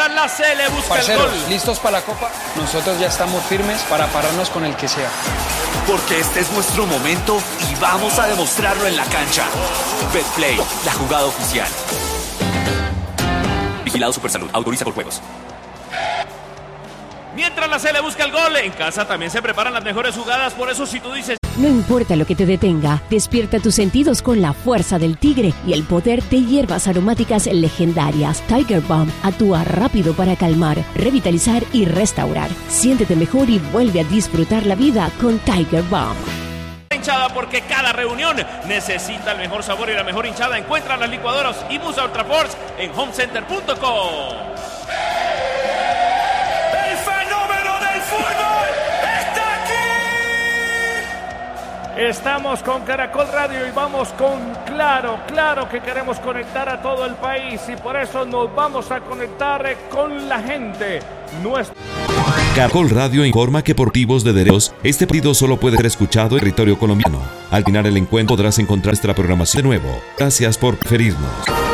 Mientras la Sele busca Parceros, el gol. ¿listos para la Copa? Nosotros ya estamos firmes para pararnos con el que sea. Porque este es nuestro momento y vamos a demostrarlo en la cancha. Betplay, la jugada oficial. Vigilado Supersalud, autoriza por juegos. Mientras la Sele busca el gol, en casa también se preparan las mejores jugadas. Por eso si tú dices... No importa lo que te detenga, despierta tus sentidos con la fuerza del tigre y el poder de hierbas aromáticas legendarias. Tiger Balm actúa rápido para calmar, revitalizar y restaurar. Siéntete mejor y vuelve a disfrutar la vida con Tiger Balm. Hinchada, porque cada reunión necesita el mejor sabor y la mejor hinchada. Encuentra las licuadoras y Busa Ultra Force en homecenter.com. Estamos con Caracol Radio y vamos con Claro que queremos conectar a todo el país y por eso nos vamos a conectar con la gente. Caracol Radio informa que por motivos de derechos, este partido solo puede ser escuchado en territorio colombiano. Al final el encuentro podrás encontrar nuestra programación de nuevo. Gracias por preferirnos.